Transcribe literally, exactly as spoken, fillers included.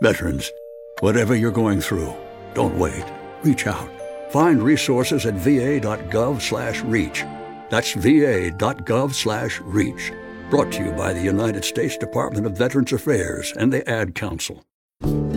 Veterans, whatever you're going through, don't wait. Reach out. Find resources at va.gov slash reach. That's va.gov slash reach. Brought to you by the United States Department of Veterans Affairs and the Ad Council.